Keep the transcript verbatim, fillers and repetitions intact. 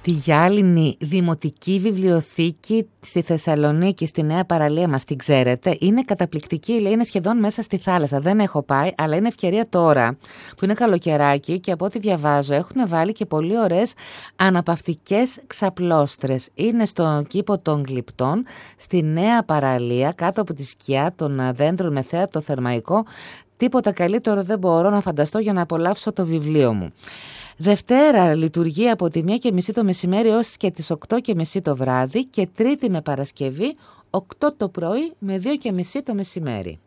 Στη Γυάλινη Δημοτική Βιβλιοθήκη στη Θεσσαλονίκη, στη Νέα Παραλία μας, την ξέρετε, είναι καταπληκτική, λέει, είναι σχεδόν μέσα στη θάλασσα. Δεν έχω πάει, αλλά είναι ευκαιρία τώρα που είναι καλοκαιράκι και από ό,τι διαβάζω έχουν βάλει και πολύ ωραίες αναπαυτικές ξαπλώστρες. Είναι στον κήπο των Γλυπτών, στη Νέα Παραλία, κάτω από τη σκιά των δέντρων με θέατρο θερμαϊκό. Τίποτα καλύτερο δεν μπορώ να φανταστώ για να απολαύσω το βιβλίο μου. Δευτέρα λειτουργεί από τη μία και μισή το μεσημέρι έως και τις οκτώ και μισή το βράδυ και Τρίτη με Παρασκευή οκτώ το πρωί με δύο και μισή το μεσημέρι.